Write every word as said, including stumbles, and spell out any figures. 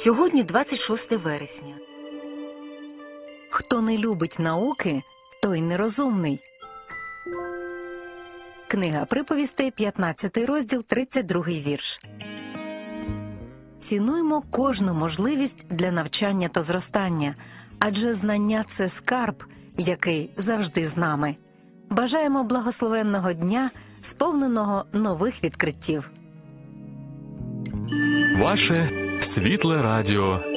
Сьогодні двадцять шосте вересня. Хто не любить науки, той нерозумний. Книга приповістей, п'ятнадцятий розділ, тридцять другий вірш. Цінуймо кожну можливість для навчання та зростання, адже знання – це скарб, який завжди з нами. Бажаємо благословенного дня, сповненого нових відкриттів. Ваше світле радіо.